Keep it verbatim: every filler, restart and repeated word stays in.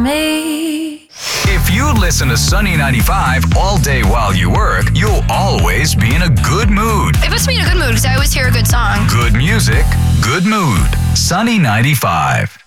me. If you listen to Sunny ninety-five all day while you work, you'll always be in a good mood. It puts me in a good mood because I always hear a good song. Good music, good mood. Sunny ninety-five.